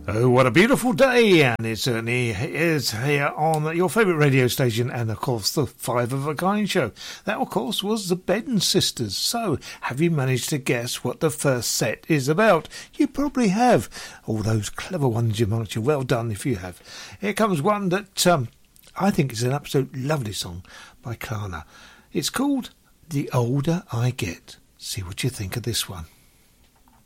Oh, what a beautiful day, and it certainly is here on your favourite radio station and, of course, the Five of a Kind show. That, of course, was the Bedden Sisters. So, have you managed to guess what the first set is about? You probably have. All those clever ones amongst you. Well done if you have. Here comes one that I think is an absolute lovely song by Klarna. It's called The Older I Get. See what you think of this one.